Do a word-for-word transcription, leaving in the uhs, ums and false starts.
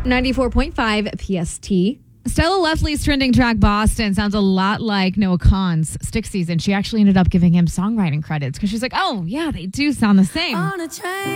ninety-four point five P S T. Stella Leslie's trending track Boston sounds a lot like Noah Kahan's Stick Season. She actually ended up giving him songwriting credits because she's like, oh, yeah, they do sound the same. On a train.